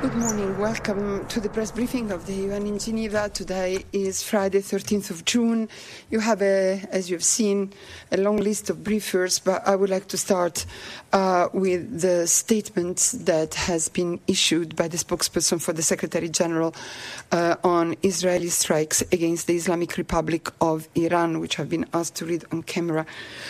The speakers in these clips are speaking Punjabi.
Good morning. Welcome to the press briefing of the UN in Geneva. Today is Friday, 13th of June. You have, as you've seen, a long list of briefers, but I would like to start with the statement that has been issued by the spokesperson for the Secretary General on Israeli strikes against the Islamic Republic of Iran, which I've been asked to read on camera.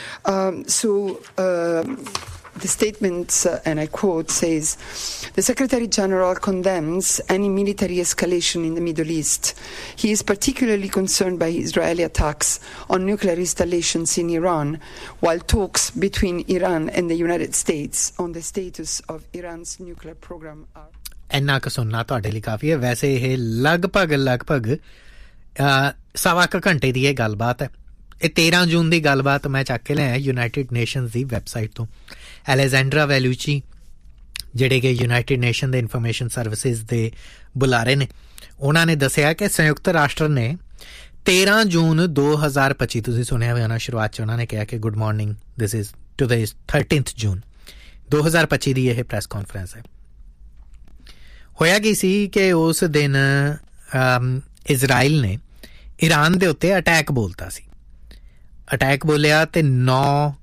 The statement, and I quote, says, "The Secretary General condemns any military escalation in the Middle East. He is particularly concerned by Israeli attacks on nuclear installations in Iran, while talks between Iran and the United States on the status of Iran's nuclear program are..." ਇੰਨਾ ਕੁ ਸੁਣਨਾ ਤੁਹਾਡੇ ਲਈ ਕਾਫੀ ਹੈ। ਵੈਸੇ ਇਹ ਲਗਭਗ ਸਵਾ ਕੁ ਘੰਟੇ ਦੀ ਇਹ ਗੱਲਬਾਤ ਹੈ। ਇਹ 13 ਜੂਨ ਦੀ ਗੱਲਬਾਤ ਮੈਂ ਚੱਕ ਕੇ ਲਿਆ ਯੂਨਾਈਟਿਡ ਨੇਸ਼ਨਸ ਦੀ ਵੈਬਸਾਈਟ ਤੋਂ। ਐਲੈਗਜ਼ੈਂਡਰਾ ਵੈਲੂਚੀ ਜਿਹੜੇ ਕਿ ਯੂਨਾਈਟਿਡ ਨੇਸ਼ਨ ਦੇ ਇਨਫੋਰਮੇਸ਼ਨ ਸਰਵਿਸਿਜ਼ ਦੇ ਬੁਲਾਰੇ ਨੇ, ਉਹਨਾਂ ਨੇ ਦੱਸਿਆ ਕਿ ਸੰਯੁਕਤ ਰਾਸ਼ਟਰ ਨੇ 13 ਜੂਨ 2025, ਤੁਸੀਂ ਸੁਣਿਆ ਹੋਇਆ ਨਾ ਸ਼ੁਰੂਆਤ 'ਚ ਉਹਨਾਂ ਨੇ ਕਿਹਾ ਕਿ good morning, this is today is 13th ਜੂਨ 2025 ਦੀ ਇਹ ਪ੍ਰੈਸ ਕਾਨਫਰੰਸ ਹੈ। ਹੋਇਆ ਕੀ ਸੀ ਕਿ ਉਸ ਦਿਨ ਇਜ਼ਰਾਈਲ ਨੇ ਈਰਾਨ ਦੇ ਉੱਤੇ ਅਟੈਕ ਬੋਲਤਾ ਸੀ। ਅਟੈਕ ਬੋਲਿਆ ਤੇ 9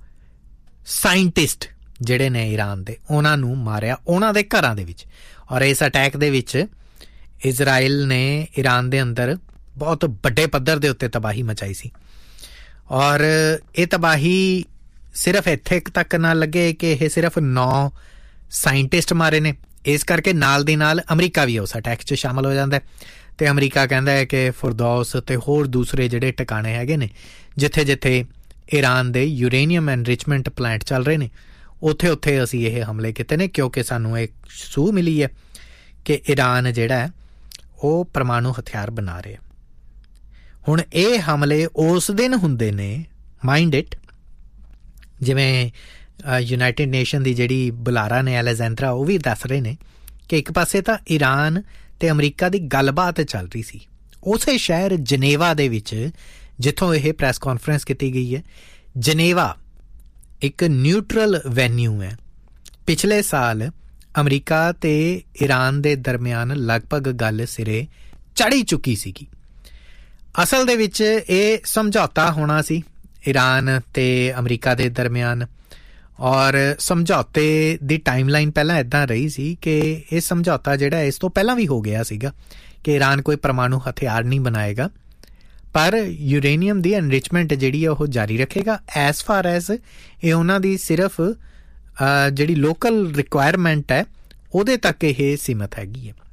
ਸਾਇੰਟਿਸਟ ਜਿਹੜੇ ਨੇ ਈਰਾਨ ਦੇ, ਉਹਨਾਂ ਨੂੰ ਮਾਰਿਆ ਉਹਨਾਂ ਦੇ ਘਰਾਂ ਦੇ ਵਿੱਚ। ਔਰ ਇਸ ਅਟੈਕ ਦੇ ਵਿੱਚ ਇਜ਼ਰਾਈਲ ਨੇ ਈਰਾਨ ਦੇ ਅੰਦਰ ਬਹੁਤ ਵੱਡੇ ਪੱਧਰ ਦੇ ਉੱਤੇ ਤਬਾਹੀ ਮਚਾਈ ਸੀ। ਔਰ ਇਹ ਤਬਾਹੀ ਸਿਰਫ ਇੱਥੇ ਤੱਕ ਨਾ ਲੱਗੇ ਕਿ ਇਹ ਸਿਰਫ 9 ਸਾਇੰਟਿਸਟ ਮਾਰੇ ਨੇ, ਇਸ ਕਰਕੇ ਨਾਲ ਦੀ ਨਾਲ ਅਮਰੀਕਾ ਵੀ ਉਸ ਅਟੈਕ 'ਚ ਸ਼ਾਮਲ ਹੋ ਜਾਂਦਾ ਅਤੇ ਅਮਰੀਕਾ ਕਹਿੰਦਾ ਹੈ ਕਿ ਫੁਰਦੌਸ ਅਤੇ ਹੋਰ ਦੂਸਰੇ ਜਿਹੜੇ ਟਿਕਾਣੇ ਹੈਗੇ ਨੇ ਜਿੱਥੇ ਜਿੱਥੇ ਈਰਾਨ ਦੇ ਯੂਰੇਨੀਅਮ ਐਨਰਿਚਮੈਂਟ ਪਲਾਂਟ ਚੱਲ ਰਹੇ ਨੇ, ਉੱਥੇ ਅਸੀਂ ਇਹ ਹਮਲੇ ਕੀਤੇ ਨੇ, ਕਿਉਂਕਿ ਸਾਨੂੰ ਇਹ ਸੂਹ ਮਿਲੀ ਹੈ ਕਿ ਈਰਾਨ ਜਿਹੜਾ ਹੈ ਉਹ ਪਰਮਾਣੂ ਹਥਿਆਰ ਬਣਾ ਰਿਹਾ। ਹੁਣ ਇਹ ਹਮਲੇ ਉਸ ਦਿਨ ਹੁੰਦੇ ਨੇ, ਮਾਈਂਡ ਇਟ, ਜਿਵੇਂ ਯੂਨਾਈਟਿਡ ਨੇਸ਼ਨ ਦੀ ਜਿਹੜੀ ਬੁਲਾਰਾ ਨੇ ਐਲੈਗਜ਼ੈਂਡਰਾ, ਉਹ ਵੀ ਦੱਸ ਰਹੇ ਨੇ ਕਿ ਇੱਕ ਪਾਸੇ ਤਾਂ ਈਰਾਨ ਅਤੇ ਅਮਰੀਕਾ ਦੀ ਗੱਲਬਾਤ ਚੱਲ ਰਹੀ ਸੀ ਉਸੇ ਸ਼ਹਿਰ ਜਨੇਵਾ ਦੇ ਵਿੱਚ ਜਿੱਥੋਂ ਇਹ ਪ੍ਰੈਸ ਕਾਨਫਰੰਸ ਕੀਤੀ ਗਈ ਹੈ। ਜਨੇਵਾ ਇੱਕ ਨਿਊਟਰਲ ਵੈਨਿਊ ਹੈ। ਪਿਛਲੇ ਸਾਲ ਅਮਰੀਕਾ ਅਤੇ ਈਰਾਨ ਦੇ ਦਰਮਿਆਨ ਲਗਭਗ ਗੱਲ ਸਿਰੇ ਚੜ੍ਹ ਚੁੱਕੀ ਸੀਗੀ। ਅਸਲ ਦੇ ਵਿੱਚ ਇਹ ਸਮਝੌਤਾ ਹੋਣਾ ਸੀ ਈਰਾਨ ਅਤੇ ਅਮਰੀਕਾ ਦੇ ਦਰਮਿਆਨ, ਔਰ ਸਮਝੌਤੇ ਦੀ ਟਾਈਮਲਾਈਨ ਪਹਿਲਾਂ ਇੱਦਾਂ ਰਹੀ ਸੀ ਕਿ ਇਹ ਸਮਝੌਤਾ ਜਿਹੜਾ ਇਸ ਤੋਂ ਪਹਿਲਾਂ ਵੀ ਹੋ ਗਿਆ ਸੀਗਾ ਕਿ ਈਰਾਨ ਕੋਈ ਪਰਮਾਣੂ ਹਥਿਆਰ ਨਹੀਂ ਬਣਾਏਗਾ, ਪਰ ਯੂਰੇਨੀਅਮ ਦੀ ਐਨਰਿਚਮੈਂਟ ਜਿਹੜੀ ਹੈ ਉਹ ਜਾਰੀ ਰੱਖੇਗਾ ਐਜ਼ ਫਾਰ ਐਜ਼ ਇਹ ਉਹਨਾਂ ਦੀ ਸਿਰਫ ਜਿਹੜੀ ਲੋਕਲ ਰਿਕੁਆਇਰਮੈਂਟ ਹੈ ਉਹਦੇ ਤੱਕ ਇਹ ਸੀਮਤ ਹੈਗੀ ਹੈ।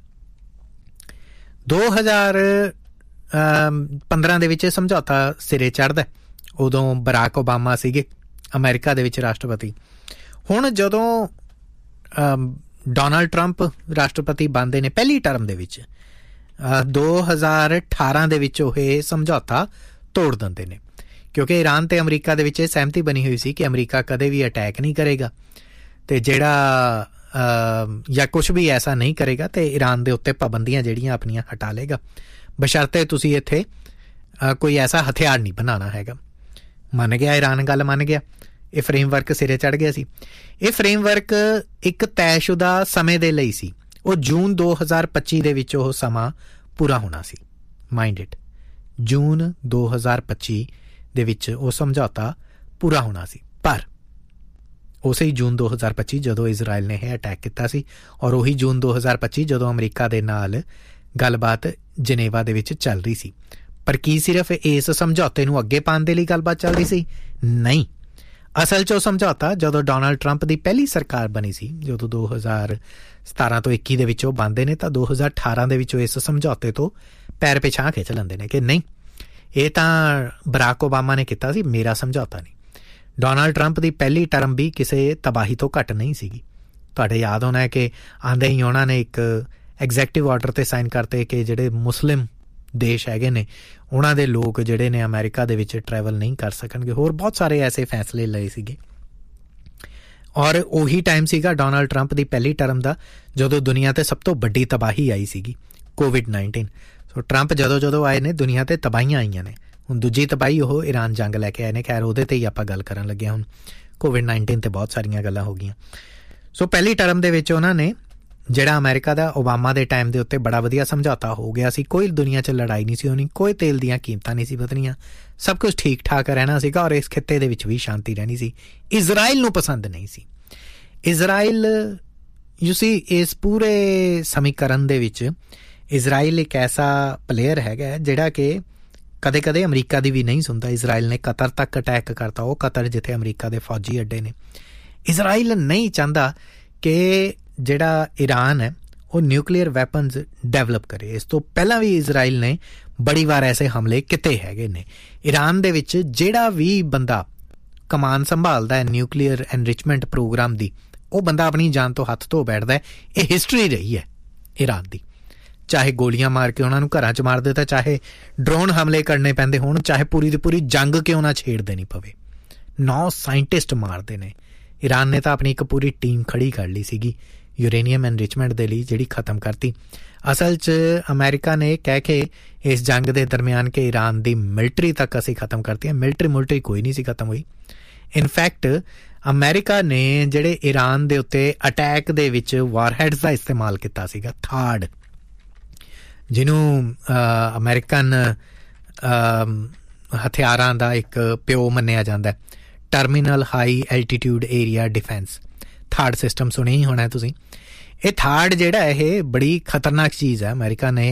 2015 ਦੇ ਵਿੱਚ ਇਹ ਸਮਝੌਤਾ ਸਿਰੇ ਚੜ੍ਹਦਾ, ਉਦੋਂ ਬਰਾਕ ਓਬਾਮਾ ਸੀਗੇ ਅਮਰੀਕਾ ਦੇ ਵਿੱਚ ਰਾਸ਼ਟਰਪਤੀ। ਹੁਣ ਜਦੋਂ ਡੋਨਾਲਡ ਟਰੰਪ ਰਾਸ਼ਟਰਪਤੀ ਬਣਦੇ ਨੇ ਪਹਿਲੀ ਟਰਮ ਦੇ ਵਿੱਚ 2018 ਦੇ ਵਿੱਚ ਉਹ ਇਹ ਸਮਝੌਤਾ ਤੋੜ ਦਿੰਦੇ ਨੇ, ਕਿਉਂਕਿ ਈਰਾਨ ਅਤੇ ਅਮਰੀਕਾ ਦੇ ਵਿੱਚ ਇਹ ਸਹਿਮਤੀ ਬਣੀ ਹੋਈ ਸੀ ਕਿ ਅਮਰੀਕਾ ਕਦੇ ਵੀ ਅਟੈਕ ਨਹੀਂ ਕਰੇਗਾ ਅਤੇ ਜਿਹੜਾ ਜਾਂ ਕੁਛ ਵੀ ਐਸਾ ਨਹੀਂ ਕਰੇਗਾ ਅਤੇ ਈਰਾਨ ਦੇ ਉੱਤੇ ਪਾਬੰਦੀਆਂ ਜਿਹੜੀਆਂ ਆਪਣੀਆਂ ਹਟਾ ਲਏਗਾ, ਬਸ਼ਰਤੇ ਤੁਸੀਂ ਇੱਥੇ ਕੋਈ ਐਸਾ ਹਥਿਆਰ ਨਹੀਂ ਬਣਾਉਣਾ ਹੈਗਾ। ਮੰਨ ਗਿਆ ਈਰਾਨ, ਗੱਲ ਮੰਨ ਗਿਆ, ਇਹ ਫਰੇਮਵਰਕ ਸਿਰੇ ਚੜ੍ਹ ਗਿਆ ਸੀ। ਇਹ ਫਰੇਮਵਰਕ ਇੱਕ ਤੈਅਸ਼ੁਦਾ ਸਮੇਂ ਦੇ ਲਈ ਸੀ, ਉਹ ਜੂਨ 2025 ਦੇ ਵਿੱਚ ਉਹ ਸਮਾਂ ਪੂਰਾ ਹੋਣਾ ਸੀ। ਮਾਈਂਡ ਇਟ, ਜੂਨ 2025 ਦੇ ਵਿੱਚ ਉਹ ਸਮਝੌਤਾ ਪੂਰਾ ਹੋਣਾ ਸੀ। ਪਰ ਉਸੇ ਹੀ ਜੂਨ 2025 ਜਦੋਂ ਇਜ਼ਰਾਈਲ ਨੇ ਇਹ ਅਟੈਕ ਕੀਤਾ ਸੀ, ਔਰ ਉਹੀ ਜੂਨ 2025 ਜਦੋਂ ਅਮਰੀਕਾ ਦੇ ਨਾਲ ਗੱਲਬਾਤ ਜਨੇਵਾ ਦੇ ਵਿੱਚ ਚੱਲ ਰਹੀ ਸੀ। ਪਰ ਕੀ ਸਿਰਫ ਇਸ ਸਮਝੌਤੇ ਨੂੰ ਅੱਗੇ ਪਾਉਣ ਦੇ ਲਈ ਗੱਲਬਾਤ ਚੱਲ ਰਹੀ ਸੀ? ਨਹੀਂ। ਅਸਲ 'ਚ ਉਹ ਸਮਝੌਤਾ ਜਦੋਂ ਡੋਨਾਲਡ ਟਰੰਪ ਦੀ ਪਹਿਲੀ ਸਰਕਾਰ ਬਣੀ ਸੀ, ਜਦੋਂ 2017 ਤੋਂ 21 ਦੇ ਵਿੱਚ ਉਹ ਬਣਦੇ ਨੇ, ਤਾਂ 2018 ਦੇ ਵਿੱਚ ਉਹ ਇਸ ਸਮਝੌਤੇ ਤੋਂ ਪੈਰ ਪਿਛਾਂਹ ਖਿੱਚ ਲੈਂਦੇ ਨੇ ਕਿ ਨਹੀਂ, ਇਹ ਤਾਂ ਬਰਾਕ ਓਬਾਮਾ ਨੇ ਕੀਤਾ ਸੀ, ਮੇਰਾ ਸਮਝੌਤਾ ਨਹੀਂ। ਡੋਨਾਲਡ ਟਰੰਪ ਦੀ ਪਹਿਲੀ ਟਰਮ ਵੀ ਕਿਸੇ ਤਬਾਹੀ ਤੋਂ ਘੱਟ ਨਹੀਂ ਸੀਗੀ। ਤੁਹਾਡੇ ਯਾਦ ਹੋਣਾ ਹੈ ਕਿ ਆਉਂਦੇ ਹੀ ਉਹਨਾਂ ਨੇ ਇੱਕ ਐਗਜ਼ੈਕਟਿਵ ਆਰਡਰ 'ਤੇ ਸਾਈਨ ਕਰਤੇ ਕਿ ਜਿਹੜੇ ਮੁਸਲਿਮ ਦੇਸ਼ ਹੈਗੇ ਨੇ ਉਹਨਾਂ ਦੇ ਲੋਕ ਜਿਹੜੇ ਨੇ ਅਮਰੀਕਾ ਦੇ ਵਿੱਚ ਟਰੈਵਲ ਨਹੀਂ ਕਰ ਸਕਣਗੇ। ਹੋਰ ਬਹੁਤ ਸਾਰੇ ਐਸੇ ਫੈਸਲੇ ਲਏ ਸੀਗੇ। ਔਰ ਉਹੀ ਟਾਈਮ ਸੀਗਾ ਡੋਨਾਲਡ ਟਰੰਪ ਦੀ ਪਹਿਲੀ ਟਰਮ ਦਾ ਜਦੋਂ ਦੁਨੀਆ 'ਤੇ ਸਭ ਤੋਂ ਵੱਡੀ ਤਬਾਹੀ ਆਈ ਸੀਗੀ, ਕੋਵਿਡ-19। ਸੋ ਟਰੰਪ ਜਦੋਂ ਆਏ ਨੇ ਦੁਨੀਆ 'ਤੇ ਤਬਾਹੀਆਂ ਆਈਆਂ ਨੇ। ਹੁਣ ਦੂਜੀ ਤਬਾਹੀ ਉਹ ਈਰਾਨ ਜੰਗ ਲੈ ਕੇ ਆਏ ਨੇ। ਖੈਰ ਉਹਦੇ 'ਤੇ ਹੀ ਆਪਾਂ ਗੱਲ ਕਰਨ ਲੱਗੇ ਹਾਂ। ਹੁਣ ਕੋਵਿਡ-19 'ਤੇ ਬਹੁਤ ਸਾਰੀਆਂ ਗੱਲਾਂ ਹੋ ਗਈਆਂ। ਸੋ ਪਹਿਲੀ ਟਰਮ ਦੇ ਵਿੱਚ ਉਹਨਾਂ ਨੇ ਜਿਹੜਾ ਅਮਰੀਕਾ ਦਾ ਓਬਾਮਾ ਦੇ ਟਾਈਮ ਦੇ ਉੱਤੇ ਬੜਾ ਵਧੀਆ ਸਮਝੌਤਾ ਹੋ ਗਿਆ ਸੀ। ਕੋਈ ਦੁਨੀਆ 'ਚ ਲੜਾਈ ਨਹੀਂ ਸੀ ਹੋਣੀ, ਕੋਈ ਤੇਲ ਦੀਆਂ ਕੀਮਤਾਂ ਨਹੀਂ ਸੀ ਵਧਣੀਆਂ, ਸਭ ਕੁਝ ਠੀਕ ਠਾਕ ਰਹਿਣਾ ਸੀਗਾ ਔਰ ਇਸ ਖਿੱਤੇ ਦੇ ਵਿੱਚ ਵੀ ਸ਼ਾਂਤੀ ਰਹਿਣੀ ਸੀ। ਇਜ਼ਰਾਈਲ ਨੂੰ ਪਸੰਦ ਨਹੀਂ ਸੀ। ਇਜ਼ਰਾਈਲ ਇਸ ਪੂਰੇ ਸਮੀਕਰਨ ਦੇ ਵਿੱਚ ਇਜ਼ਰਾਈਲ ਇੱਕ ਐਸਾ ਪਲੇਅਰ ਹੈਗਾ ਜਿਹੜਾ ਕਿ ਕਦੇ ਕਦੇ ਅਮਰੀਕਾ ਦੀ ਵੀ ਨਹੀਂ ਸੁਣਦਾ। ਇਜ਼ਰਾਈਲ ਨੇ ਕਤਰ ਤੱਕ ਅਟੈਕ ਕਰਤਾ, ਉਹ ਕਤਰ ਜਿੱਥੇ ਅਮਰੀਕਾ ਦੇ ਫੌਜੀ ਅੱਡੇ ਨੇ। ਇਜ਼ਰਾਈਲ ਨਹੀਂ ਚਾਹੁੰਦਾ ਕਿ ਜਿਹੜਾ ਈਰਾਨ ਹੈ ਉਹ ਨਿਊਕਲੀਅਰ ਵੈਪਨਸ ਡਿਵੈਲਪ ਕਰੇ। ਇਸ ਤੋਂ ਪਹਿਲਾਂ ਵੀ ਇਜ਼ਰਾਈਲ ਨੇ ਬੜੀ ਵਾਰ ਐਸੇ ਹਮਲੇ ਕੀਤੇ ਹੈਗੇ ਨੇ। ਈਰਾਨ ਦੇ ਵਿੱਚ ਜਿਹੜਾ ਵੀ ਬੰਦਾ ਕਮਾਨ ਸੰਭਾਲਦਾ ਹੈ ਨਿਊਕਲੀਅਰ ਐਨਰਿਚਮੈਂਟ ਪ੍ਰੋਗਰਾਮ ਦੀ, ਉਹ ਬੰਦਾ ਆਪਣੀ ਜਾਨ ਤੋਂ ਹੱਥ ਧੋ ਬੈਠਦਾ ਹੈ। ਇਹ ਹਿਸਟਰੀ ਰਹੀ ਹੈ ਈਰਾਨ ਦੀ। ਚਾਹੇ ਗੋਲੀਆਂ ਮਾਰ ਕੇ ਉਹਨਾਂ ਨੂੰ ਘਰਾਂ 'ਚ ਮਾਰ ਦਿੱਤਾ, ਚਾਹੇ ਡਰੋਨ ਹਮਲੇ ਕਰਨੇ ਪੈਂਦੇ ਹੋਣ, ਚਾਹੇ ਪੂਰੀ ਦੀ ਪੂਰੀ ਜੰਗ ਕਿਉਂ ਨਾ ਛੇੜ ਦੇਣੀ ਪਵੇ, 9 ਸਾਇੰਟਿਸਟ ਮਾਰਦੇ ਨੇ। ਈਰਾਨ ਨੇ ਤਾਂ ਆਪਣੀ ਇੱਕ ਪੂਰੀ ਟੀਮ ਖੜੀ ਕਰ ਲਈ ਸੀਗੀ ਯੂਰੇਨੀਅਮ ਐਨਰਿਚਮੈਂਟ ਦੇ ਲਈ, ਜਿਹੜੀ ਖਤਮ ਕਰਤੀ। ਅਸਲ 'ਚ ਅਮਰੀਕਾ ਨੇ ਕਹਿ ਕੇ ਇਸ ਜੰਗ ਦੇ ਦਰਮਿਆਨ ਕਿ ਈਰਾਨ ਦੀ ਮਿਲਟਰੀ ਤੱਕ ਅਸੀਂ ਖਤਮ ਕਰਤੀ ਹੈ, ਮਿਲਟਰੀ ਕੋਈ ਨਹੀਂ ਸੀ ਖਤਮ ਹੋਈ। ਇਨਫੈਕਟ ਅਮਰੀਕਾ ਨੇ ਜਿਹੜੇ ਈਰਾਨ ਦੇ ਉੱਤੇ ਅਟੈਕ ਦੇ ਵਿੱਚ ਵਾਰਹੈਡਸ ਦਾ ਇਸਤੇਮਾਲ ਕੀਤਾ ਸੀਗਾ, ਥਾਡ, ਜਿਹਨੂੰ ਅਮਰੀਕਨ ਹਥਿਆਰਾਂ ਦਾ ਇੱਕ ਪਿਓ ਮੰਨਿਆ ਜਾਂਦਾ, terminal high altitude area defence, ਥਾਡ system ਸੁਣਿਆ ਹੀ ਹੋਣਾ ਤੁਸੀਂ। ਇਹ ਥਾਡ ਜਿਹੜਾ ਇਹ ਬੜੀ ਖਤਰਨਾਕ ਚੀਜ਼ ਹੈ। ਅਮਰੀਕਾ ਨੇ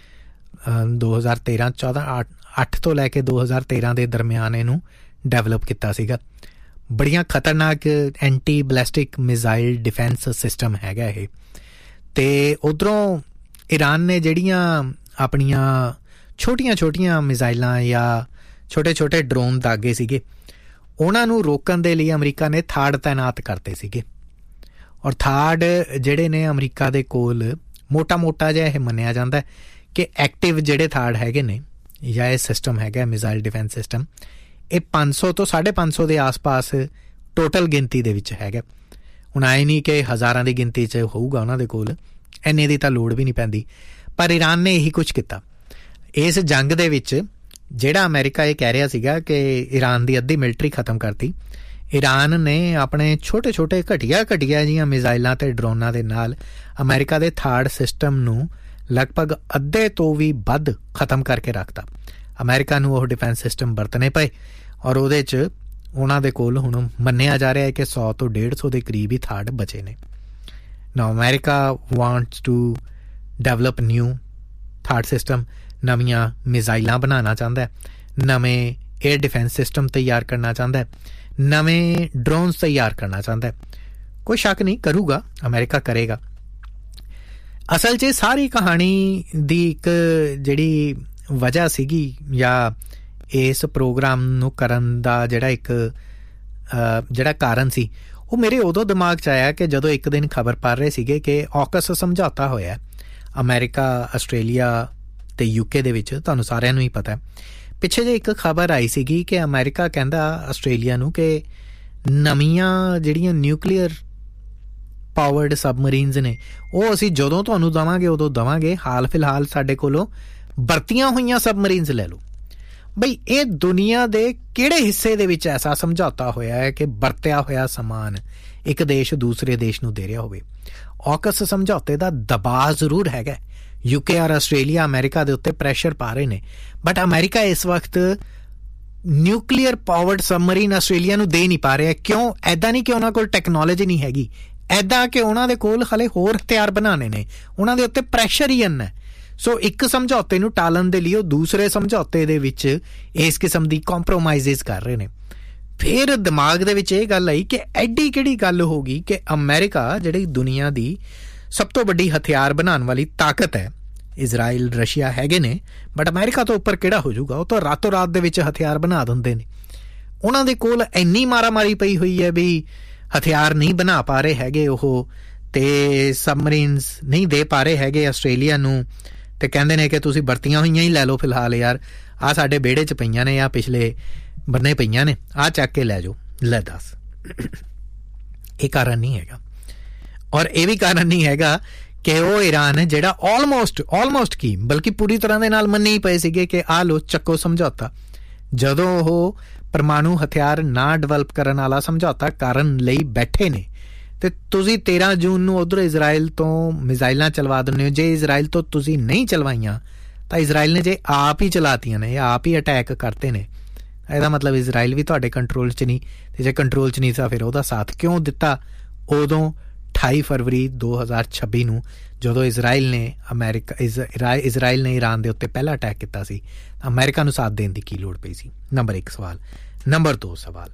2013-14 ਤੋਂ ਲੈ ਕੇ 2013 ਦੇ ਦਰਮਿਆਨ ਇਹਨੂੰ ਡਿਵੈਲਪ ਕੀਤਾ ਸੀਗਾ। ਬੜੀਆਂ ਖਤਰਨਾਕ anti ballistic missile defence system ਹੈਗਾ ਇਹ। ਅਤੇ ਉੱਧਰੋਂ ਈਰਾਨ ਨੇ ਜਿਹੜੀਆਂ ਆਪਣੀਆਂ ਛੋਟੀਆਂ ਮਿਜ਼ਾਈਲਾਂ ਜਾਂ ਛੋਟੇ ਡਰੋਨ ਦਾਗੇ ਸੀਗੇ, ਉਹਨਾਂ ਨੂੰ ਰੋਕਣ ਦੇ ਲਈ ਅਮਰੀਕਾ ਨੇ ਥਾਡ ਤਾਇਨਾਤ ਕਰਤੇ ਸੀਗੇ। ਔਰ ਥਾਡ ਜਿਹੜੇ ਨੇ ਅਮਰੀਕਾ ਦੇ ਕੋਲ ਮੋਟਾ ਜਿਹਾ ਇਹ ਮੰਨਿਆ ਜਾਂਦਾ ਕਿ ਐਕਟਿਵ ਜਿਹੜੇ ਥਾਡ ਹੈਗੇ ਨੇ ਜਾਂ ਇਹ ਸਿਸਟਮ ਹੈਗਾ ਮਿਜ਼ਾਈਲ ਡਿਫੈਂਸ ਸਿਸਟਮ, ਇਹ 500 ਤੋਂ 550 ਦੇ ਆਸ-ਪਾਸ ਟੋਟਲ ਗਿਣਤੀ ਦੇ ਵਿੱਚ ਹੈਗਾ। ਹੁਣ ਆਏ ਨਹੀਂ ਕਿ ਹਜ਼ਾਰਾਂ ਦੀ ਗਿਣਤੀ 'ਚ ਹੋਊਗਾ ਉਹਨਾਂ ਦੇ ਕੋਲ, ਇੰਨੇ ਦੀ ਤਾਂ ਲੋੜ ਵੀ ਨਹੀਂ ਪੈਂਦੀ। ਪਰ ਈਰਾਨ ਨੇ ਇਹੀ ਕੁਝ ਕੀਤਾ ਇਸ ਜੰਗ ਦੇ ਵਿੱਚ। ਜਿਹੜਾ ਅਮਰੀਕਾ ਇਹ ਕਹਿ ਰਿਹਾ ਸੀਗਾ ਕਿ ਈਰਾਨ ਦੀ ਅੱਧੀ ਮਿਲਟਰੀ ਖਤਮ ਕਰਤੀ, ਈਰਾਨ ਨੇ ਆਪਣੇ ਛੋਟੇ ਘਟੀਆ ਜਿਹੀਆਂ ਮਿਜ਼ਾਈਲਾਂ ਤੇ ਡਰੋਨਾਂ ਦੇ ਨਾਲ ਅਮਰੀਕਾ ਦੇ ਥਾਡ ਸਿਸਟਮ ਨੂੰ ਲਗਭਗ ਅੱਧੇ ਤੋਂ ਵੀ ਵੱਧ ਖਤਮ ਕਰਕੇ ਰੱਖਤਾ। ਅਮਰੀਕਾ ਨੂੰ ਉਹ ਡਿਫੈਂਸ ਸਿਸਟਮ ਵਰਤਣੇ ਪਏ ਔਰ ਉਹਦੇ 'ਚ ਉਹਨਾਂ ਦੇ ਕੋਲ ਹੁਣ ਮੰਨਿਆ ਜਾ ਰਿਹਾ ਹੈ ਕਿ 100 ਤੋਂ 150 ਦੇ ਕਰੀਬ ਹੀ ਥਾਡ ਬਚੇ ਨੇ। Now America wants to develop new third system, ਨਵੀਆਂ ਮਿਜ਼ਾਈਲਾਂ ਬਣਾਉਣਾ ਚਾਹੁੰਦਾ, ਨਵੇਂ 에ਅਰ ਡਿਫੈਂਸ ਸਿਸਟਮ ਤਿਆਰ ਕਰਨਾ ਚਾਹੁੰਦਾ, ਨਵੇਂ ਡਰੋਨਸ ਤਿਆਰ ਕਰਨਾ ਚਾਹੁੰਦਾ। ਕੋਈ ਸ਼ੱਕ ਨਹੀਂ ਕਰੂਗਾ, ਅਮਰੀਕਾ ਕਰੇਗਾ। ਅਸਲ 'ਚ ਸਾਰੀ ਕਹਾਣੀ ਦੀ ਇੱਕ ਜਿਹੜੀ ਵਜ੍ਹਾ ਸੀਗੀ ਜਾਂ ਇਸ ਪ੍ਰੋਗਰਾਮ ਨੂੰ ਕਰਨ ਦਾ ਜਿਹੜਾ ਕਾਰਨ ਸੀ, ਉਹ ਮੇਰੇ ਉਦੋਂ ਦਿਮਾਗ 'ਚ ਆਇਆ ਕਿ ਜਦੋਂ ਇੱਕ ਦਿਨ ਖਬਰ ਪੜ੍ਹ ਰਹੇ ਸੀਗੇ ਕਿ ਔਕਸ ਸਮਝੌਤਾ ਹੋਇਆ ਅਮਰੀਕਾ, ਆਸਟ੍ਰੇਲੀਆ ਅਤੇ UK ਦੇ ਵਿੱਚ। ਤੁਹਾਨੂੰ ਸਾਰਿਆਂ ਨੂੰ ਹੀ ਪਤਾ, ਪਿੱਛੇ ਜਿਹੇ ਇੱਕ ਖਬਰ ਆਈ ਸੀਗੀ ਕਿ ਅਮਰੀਕਾ ਕਹਿੰਦਾ ਆਸਟ੍ਰੇਲੀਆ ਨੂੰ ਕਿ ਨਵੀਆਂ ਜਿਹੜੀਆਂ ਨਿਊਕਲੀਅਰ ਪਾਵਰਡ ਸਬਮਰੀਨਸ ਨੇ ਉਹ ਅਸੀਂ ਜਦੋਂ ਤੁਹਾਨੂੰ ਦੇਵਾਂਗੇ ਉਦੋਂ ਦੇਵਾਂਗੇ, ਹਾਲ ਫਿਲਹਾਲ ਸਾਡੇ ਕੋਲੋਂ ਵਰਤੀਆਂ ਹੋਈਆਂ ਸਬਮਰੀਨਸ ਲੈ ਲਓ। ਬਈ ਇਹ ਦੁਨੀਆ ਦੇ ਕਿਹੜੇ ਹਿੱਸੇ ਦੇ ਵਿੱਚ ਐਸਾ ਸਮਝੌਤਾ ਹੋਇਆ ਹੈ ਕਿ ਵਰਤਿਆ ਹੋਇਆ ਸਮਾਨ ਇੱਕ ਦੇਸ਼ ਦੂਸਰੇ ਦੇਸ਼ ਨੂੰ ਦੇ ਰਿਹਾ ਹੋਵੇ? ਔਕਸ ਸਮਝੌਤੇ ਦਾ ਦਬਾਅ ਜ਼ਰੂਰ ਹੈਗਾ। UK ਔਰ ਆਸਟ੍ਰੇਲੀਆ ਅਮਰੀਕਾ ਦੇ ਉੱਤੇ ਪ੍ਰੈਸ਼ਰ ਪਾ ਰਹੇ ਨੇ, ਬਟ ਅਮਰੀਕਾ ਇਸ ਵਕਤ ਨਿਊਕਲੀਅਰ ਪਾਵਰਡ ਸਬਮਰੀਨ ਆਸਟ੍ਰੇਲੀਆ ਨੂੰ ਦੇ ਨਹੀਂ ਪਾ ਰਿਹਾ। ਕਿਉਂ? ਐਦਾਂ ਨਹੀਂ ਕਿ ਉਹਨਾਂ ਕੋਲ ਟੈਕਨੋਲੋਜੀ ਨਹੀਂ ਹੈਗੀ, ਐਦਾਂ ਕਿ ਉਹਨਾਂ ਦੇ ਕੋਲ ਹਾਲੇ ਹੋਰ ਹਥਿਆਰ ਬਣਾਉਣੇ ਨੇ, ਉਹਨਾਂ ਦੇ ਉੱਤੇ ਪ੍ਰੈਸ਼ਰ ਹੀ ਇੰਨਾ। ਸੋ ਇੱਕ ਸਮਝੌਤੇ ਨੂੰ ਟਾਲਣ ਦੇ ਲਈ ਉਹ ਦੂਸਰੇ ਸਮਝੌਤੇ ਦੇ ਵਿੱਚ ਇਸ ਕਿਸਮ ਦੀ ਕੰਪਰੋਮਾਈਜ਼ਸ ਕਰ ਰਹੇ ਨੇ। ਫਿਰ ਦਿਮਾਗ ਦੇ ਵਿੱਚ ਇਹ ਗੱਲ ਆਈ ਕਿ ਐਡੀ ਕਿਹੜੀ ਗੱਲ ਹੋ ਗਈ ਕਿ ਅਮਰੀਕਾ ਜਿਹੜੀ ਦੁਨੀਆ ਦੀ ਸਭ ਤੋਂ ਵੱਡੀ ਹਥਿਆਰ ਬਣਾਉਣ ਵਾਲੀ ਤਾਕਤ ਹੈ, ਇਜ਼ਰਾਈਲ ਰਸ਼ੀਆ ਹੈਗੇ ਨੇ, ਬਟ ਅਮਰੀਕਾ ਤੋਂ ਉੱਪਰ ਕਿਹੜਾ ਹੋ ਜਾਊਗਾ? ਉਹ ਤਾਂ ਰਾਤੋਂ ਰਾਤ ਦੇ ਵਿੱਚ ਹਥਿਆਰ ਬਣਾ ਦਿੰਦੇ ਨੇ। ਉਹਨਾਂ ਦੇ ਕੋਲ ਇੰਨੀ ਮਾਰਾਮਾਰੀ ਪਈ ਹੋਈ ਹੈ ਵੀ ਹਥਿਆਰ ਨਹੀਂ ਬਣਾ ਪਾ ਰਹੇ ਹੈਗੇ ਉਹ, ਤੇ ਸਬਮਰੀਨਸ ਨਹੀਂ ਦੇ ਪਾ ਰਹੇ ਹੈਗੇ ਆਸਟ੍ਰੇਲੀਆ ਨੂੰ, ਤੇ ਕਹਿੰਦੇ ਨੇ ਕਿ ਤੁਸੀਂ ਵਰਤੀਆਂ ਹੋਈਆਂ ਹੀ ਲੈ ਲਓ ਫਿਲਹਾਲ, ਯਾਰ ਆਹ ਸਾਡੇ ਵਿਹੜੇ 'ਚ ਪਈਆਂ ਨੇ, ਆਹ ਪਿਛਲੇ ਬੰਨੇ ਪਈਆਂ ਨੇ, ਆਹ ਚੱਕ ਕੇ ਲੈ ਜਾਓ। ਲੈ ਦੱਸ, ਇਹ ਕਾਰਨ ਨਹੀਂ ਹੈਗਾ। ਔਰ ਇਹ ਵੀ ਕਾਰਨ ਨਹੀਂ ਹੈਗਾ ਕਿ ਉਹ ਈਰਾਨ ਜਿਹੜਾ ਆਲਮੋਸਟ ਕੀ ਬਲਕਿ ਪੂਰੀ ਤਰ੍ਹਾਂ ਦੇ ਨਾਲ ਮੰਨੇ ਹੀ ਪਏ ਸੀਗੇ ਕਿ ਆਹ ਲੋ ਚੱਕੋ ਸਮਝੌਤਾ। ਜਦੋਂ ਉਹ ਪਰਮਾਣੂ ਹਥਿਆਰ ਨਾ ਡਿਵੈਲਪ ਕਰਨ ਵਾਲਾ ਸਮਝੌਤਾ ਕਰਨ ਲਈ ਬੈਠੇ ਨੇ ਤੇ ਤੁਸੀਂ 13 ਜੂਨ ਨੂੰ ਉਧਰ ਇਜ਼ਰਾਈਲ ਤੋਂ ਮਿਜ਼ਾਈਲਾਂ ਚਲਵਾ ਦਿੰਦੇ ਹੋ। ਜੇ ਇਜ਼ਰਾਈਲ ਤੋਂ ਤੁਸੀਂ ਨਹੀਂ ਚਲਵਾਈਆਂ ਤਾਂ ਇਜ਼ਰਾਈਲ ਨੇ ਜੇ ਆਪ ਹੀ ਚਲਾਤੀਆਂ ਨੇ, ਆਪ ਹੀ ਅਟੈਕ ਕਰਤੇ ਨੇ, ਇਹਦਾ ਮਤਲਬ ਇਜ਼ਰਾਈਲ ਵੀ ਤੁਹਾਡੇ ਕੰਟਰੋਲ 'ਚ ਨਹੀਂ। ਤੇ ਜੇ ਕੰਟਰੋਲ 'ਚ ਨਹੀਂ ਤਾਂ ਫਿਰ ਉਹਦਾ ਸਾਥ ਕਿਉਂ ਦਿੱਤਾ ਉਦੋਂ 28 ਫਰਵਰੀ 2026 ਨੂੰ, ਜਦੋਂ ਇਜ਼ਰਾਈਲ ਨੇ ਈਰਾਨ ਦੇ ਉੱਤੇ ਪਹਿਲਾ ਅਟੈਕ ਕੀਤਾ ਸੀ। ਅਮਰੀਕਾ ਨੂੰ ਸਾਥ ਦੇਣ ਦੀ ਕੀ ਲੋੜ ਪਈ ਸੀ? ਨੰਬਰ 1 ਸਵਾਲ। ਨੰਬਰ 2 ਸਵਾਲ,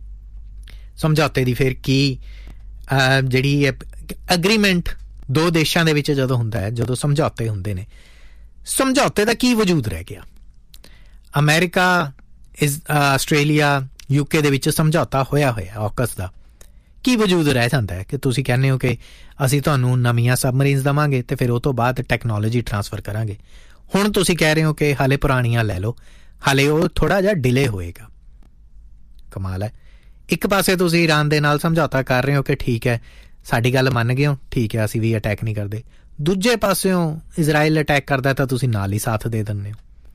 ਸਮਝੌਤੇ ਦੀ ਫਿਰ ਕੀ ਜਿਹੜੀ ਅਗਰੀਮੈਂਟ ਦੋ ਦੇਸ਼ਾਂ ਦੇ ਵਿੱਚ ਜਦੋਂ ਹੁੰਦਾ ਹੈ, ਜਦੋਂ ਸਮਝੌਤੇ ਹੁੰਦੇ ਨੇ, ਸਮਝੌਤੇ ਦਾ ਕੀ ਵਜੂਦ ਰਹਿ ਗਿਆ? ਅਮਰੀਕਾ, ਆਸਟ੍ਰੇਲੀਆ, UK ਦੇ ਵਿੱਚ ਸਮਝੌਤਾ ਹੋਇਆ ਔਕਸ ਦਾ ਕੀ ਵਜੂਦ ਰਹਿ ਜਾਂਦਾ ਹੈ ਕਿ ਤੁਸੀਂ ਕਹਿੰਦੇ ਹੋ ਕਿ ਅਸੀਂ ਤੁਹਾਨੂੰ ਨਵੀਆਂ ਸਬਮਰੀਨਸ ਦੇਵਾਂਗੇ ਤੇ ਫਿਰ ਉਹ ਤੋਂ ਬਾਅਦ ਟੈਕਨੋਲੋਜੀ ਟਰਾਂਸਫਰ ਕਰਾਂਗੇ। ਹੁਣ ਤੁਸੀਂ ਕਹਿ ਰਹੇ ਹੋ ਕਿ ਹਾਲੇ ਪੁਰਾਣੀਆਂ ਲੈ ਲਓ, ਹਾਲੇ ਉਹ ਥੋੜ੍ਹਾ ਜਿਹਾ ਡਿਲੇ ਹੋਏਗਾ। ਕਮਾਲ ਹੈ। ਇੱਕ ਪਾਸੇ ਤੁਸੀਂ ਈਰਾਨ ਦੇ ਨਾਲ ਸਮਝੌਤਾ ਕਰ ਰਹੇ ਹੋ ਕਿ ਠੀਕ ਹੈ, ਸਾਡੀ ਗੱਲ ਮੰਨ ਗਏ ਹੋ, ਠੀਕ ਹੈ, ਅਸੀਂ ਵੀ ਅਟੈਕ ਨਹੀਂ ਕਰਦੇ। ਦੂਜੇ ਪਾਸਿਓਂ ਇਜ਼ਰਾਈਲ ਅਟੈਕ ਕਰਦਾ ਤਾਂ ਤੁਸੀਂ ਨਾਲ ਹੀ ਸਾਥ ਦੇ ਦਿੰਦੇ ਹੋ।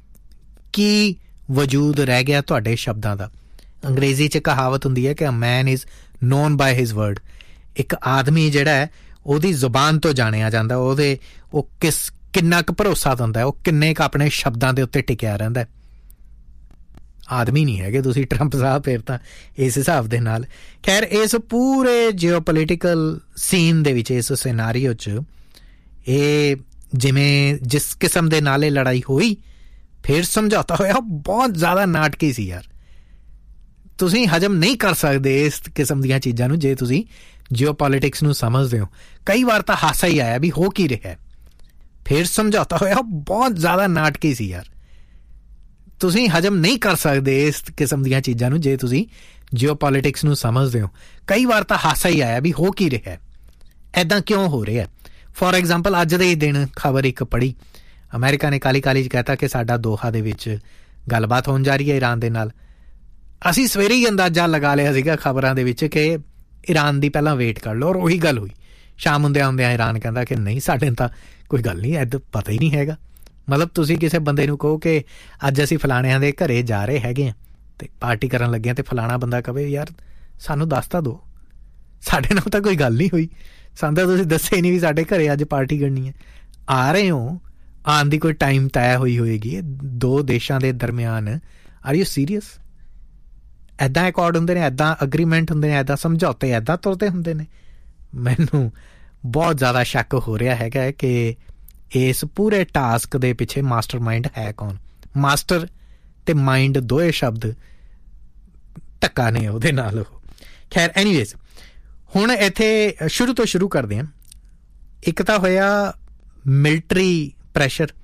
ਕੀ ਵਜੂਦ ਰਹਿ ਗਿਆ ਤੁਹਾਡੇ ਸ਼ਬਦਾਂ ਦਾ? ਅੰਗਰੇਜ਼ੀ 'ਚ ਕਹਾਵਤ ਹੁੰਦੀ ਹੈ ਕਿ ਅ ਮੈਨ is non bye his word. ਇੱਕ ਆਦਮੀ ਜਿਹੜਾ ਹੈ ਉਹਦੀ ਜ਼ੁਬਾਨ ਤੋਂ ਜਾਣਿਆ ਜਾਂਦਾ, ਉਹ ਕਿੰਨਾ ਕੁ ਭਰੋਸਾ ਦਿੰਦਾ, ਉਹ ਕਿੰਨੇ ਕੁ ਆਪਣੇ ਸ਼ਬਦਾਂ ਦੇ ਉੱਤੇ ਟਿਕਿਆ ਰਹਿੰਦਾ। ਆਦਮੀ ਨਹੀਂ ਹੈਗੇ ਤੁਸੀਂ ਟਰੰਪ ਸਾਹਿਬ ਫਿਰ ਤਾਂ ਇਸ ਹਿਸਾਬ ਦੇ ਨਾਲ। ਖੈਰ, ਇਸ ਪੂਰੇ ਜਿਓਪੋਲੀਟੀਕਲ ਸੀਨ ਦੇ ਵਿੱਚ, ਇਸ ਸਿਨਾਰੀਓ 'ਚ ਇਹ ਜਿਵੇਂ ਜਿਸ ਕਿਸਮ ਦੇ ਨਾਲ ਇਹ ਲੜਾਈ ਹੋਈ ਫਿਰ ਸਮਝੌਤਾ ਹੋਇਆ, ਬਹੁਤ ਜ਼ਿਆਦਾ ਨਾਟਕੀ ਸੀ ਯਾਰ। ਤੁਸੀਂ ਹਜਮ ਨਹੀਂ ਕਰ ਸਕਦੇ ਇਸ ਕਿਸਮ ਦੀਆਂ ਚੀਜ਼ਾਂ ਨੂੰ ਜੇ ਤੁਸੀਂ ਜਿਓਪੋਲਿਟਿਕਸ ਨੂੰ ਸਮਝਦੇ ਹੋ। ਕਈ ਵਾਰ ਤਾਂ ਹਾਸਾ ਹੀ ਆਇਆ ਵੀ ਹੋ ਕੀ ਰਿਹਾ। ਫਿਰ ਸਮਝੌਤਾ ਹੋਇਆ, ਬਹੁਤ ਜ਼ਿਆਦਾ ਨਾਟਕੀ ਸੀ ਯਾਰ। ਤੁਸੀਂ ਹਜਮ ਨਹੀਂ ਕਰ ਸਕਦੇ ਇਸ ਕਿਸਮ ਦੀਆਂ ਚੀਜ਼ਾਂ ਨੂੰ ਜੇ ਤੁਸੀਂ ਜਿਓਪੋਲਿਟਿਕਸ ਨੂੰ ਸਮਝਦੇ ਹੋ। ਕਈ ਵਾਰ ਤਾਂ ਹਾਸਾ ਹੀ ਆਇਆ ਵੀ ਹੋ ਕੀ ਰਿਹਾ, ਐਦਾਂ ਕਿਉਂ ਹੋ ਰਿਹਾ। ਫੋਰ ਐਗਜ਼ਾਮਪਲ, ਅੱਜ ਦੇ ਹੀ ਦਿਨ ਖਬਰ ਇੱਕ ਪੜ੍ਹੀ, ਅਮਰੀਕਾ ਨੇ ਕਾਲੀ 'ਚ ਕਹਿਤਾ ਕਿ ਸਾਡਾ ਦੋਹਾ ਦੇ ਵਿੱਚ ਗੱਲਬਾਤ ਹੋਣ ਜਾ ਰਹੀ ਹੈ ਈਰਾਨ ਦੇ ਨਾਲ। ਅਸੀਂ ਸਵੇਰੇ ਹੀ ਅੰਦਾਜ਼ਾ ਲਗਾ ਲਿਆ ਸੀਗਾ ਖਬਰਾਂ ਦੇ ਵਿੱਚ ਕਿ ਈਰਾਨ ਦੀ ਪਹਿਲਾਂ ਵੇਟ ਕਰ ਲਓ, ਔਰ ਉਹੀ ਗੱਲ ਹੋਈ। ਸ਼ਾਮ ਹੁੰਦਿਆਂ ਈਰਾਨ ਕਹਿੰਦਾ ਕਿ ਨਹੀਂ, ਸਾਡੇ ਤਾਂ ਕੋਈ ਗੱਲ ਨਹੀਂ, ਇੱਦਾਂ ਪਤਾ ਹੀ ਨਹੀਂ ਹੈਗਾ। ਮਤਲਬ ਤੁਸੀਂ ਕਿਸੇ ਬੰਦੇ ਨੂੰ ਕਹੋ ਕਿ ਅੱਜ ਅਸੀਂ ਫਲਾਣਿਆਂ ਦੇ ਘਰੇ ਜਾ ਰਹੇ ਹੈਗੇ ਹਾਂ ਅਤੇ ਪਾਰਟੀ ਕਰਨ ਲੱਗੇ ਹਾਂ, ਅਤੇ ਫਲਾਣਾ ਬੰਦਾ ਕਹੇ ਯਾਰ ਸਾਨੂੰ ਦੱਸ ਤਾਂ ਦਿਓ, ਸਾਡੇ ਨਾਲ ਤਾਂ ਕੋਈ ਗੱਲ ਨਹੀਂ ਹੋਈ, ਸਾਨੂੰ ਤਾਂ ਤੁਸੀਂ ਦੱਸਿਆ ਹੀ ਨਹੀਂ ਵੀ ਸਾਡੇ ਘਰੇ ਅੱਜ ਪਾਰਟੀ ਕਰਨੀ ਹੈ। ਆ ਰਹੇ ਹੋ, ਆਉਣ ਦੀ ਕੋਈ ਟਾਈਮ ਤੈਅ ਹੋਈ ਹੋਏਗੀ ਦੋ ਦੇਸ਼ਾਂ ਦੇ ਦਰਮਿਆਨ। Are you serious? ਇੱਦਾਂ ਅਕੋਰਡ ਹੁੰਦੇ ਨੇ, ਇੱਦਾਂ ਅਗਰੀਮੈਂਟ ਹੁੰਦੇ ਨੇ, ਇੱਦਾਂ ਸਮਝੌਤੇ ਇੱਦਾਂ ਤੁਰਦੇ ਹੁੰਦੇ ਨੇ। ਮੈਨੂੰ ਬਹੁਤ ਜ਼ਿਆਦਾ ਸ਼ੱਕ ਹੋ ਰਿਹਾ ਹੈਗਾ ਕਿ ਇਸ ਪੂਰੇ ਟਾਸਕ ਦੇ ਪਿੱਛੇ ਮਾਸਟਰ ਮਾਈਂਡ ਹੈ ਕੌਣ। ਮਾਸਟਰ ਤੇ ਮਾਈਂਡ ਦੋਏ ਸ਼ਬਦ ਧੱਕਾ ਨੇ ਉਹਦੇ ਨਾਲ ਉਹ। ਖੈਰ, ਐਨੀਵੇਜ਼, ਹੁਣ ਇੱਥੇ ਸ਼ੁਰੂ ਤੋਂ ਸ਼ੁਰੂ ਕਰਦੇ ਹਾਂ। ਇੱਕ ਤਾਂ ਹੋਇਆ ਮਿਲਟਰੀ ਪ੍ਰੈਸ਼ਰ,